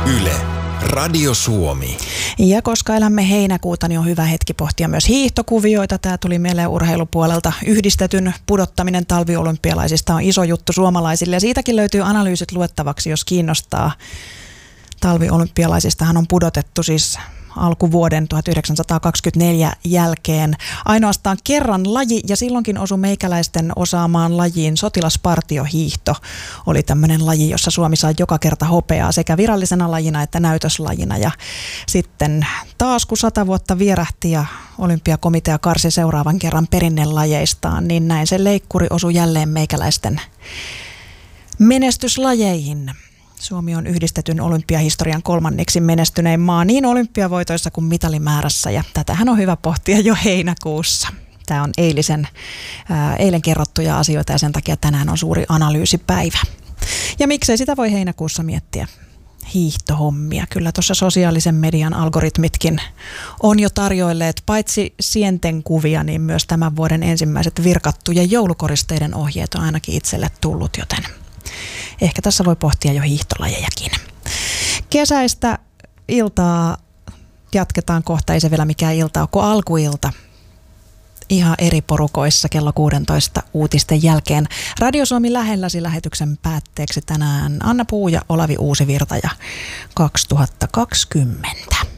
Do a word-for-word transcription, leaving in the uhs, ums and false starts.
Yle, Radio Suomi. Ja koska elämme heinäkuuta, niin on hyvä hetki pohtia myös hiihtokuvioita. Tämä tuli mieleen urheilupuolelta. Yhdistetyn pudottaminen talviolympialaisista on iso juttu suomalaisille. Ja siitäkin löytyy analyysit luettavaksi, jos kiinnostaa. Talviolympialaisistahan on pudotettu siis alkuvuoden tuhatyhdeksänsataakaksikymmentäneljä jälkeen ainoastaan kerran laji, ja silloinkin osui meikäläisten osaamaan lajiin. Sotilaspartiohiihto oli tämmöinen laji, jossa Suomi sai joka kerta hopeaa sekä virallisena lajina että näytöslajina. Ja sitten taas kun sata vuotta vierähti ja olympiakomitea karsi seuraavan kerran perinnelajeistaan, niin näin se leikkuri osui jälleen meikäläisten menestyslajeihin. Suomi on yhdistetyn olympiahistorian kolmanneksi menestynein maa niin olympiavoitoissa kuin mitalimäärässä, ja tätähän on hyvä pohtia jo heinäkuussa. Tämä on eilisen, ää, eilen kerrottuja asioita, ja sen takia tänään on suuri analyysipäivä. Ja miksei sitä voi heinäkuussa miettiä? Hiihtohommia. Kyllä tuossa sosiaalisen median algoritmitkin on jo tarjoilleet paitsi sienten kuvia, niin myös tämän vuoden ensimmäiset virkattujen joulukoristeiden ohjeet on ainakin itselle tullut, joten ehkä tässä voi pohtia jo hiihtolajejakin. Kesäistä iltaa jatketaan kohta, ei se vielä mikään ilta ole, kun alkuilta. Ihan eri porukoissa kello kuusitoista uutisten jälkeen. Radio Suomi lähelläsi lähetyksen päätteeksi tänään Anna Puu ja Olavi Uusivirta ja kaksituhattakaksikymmentä.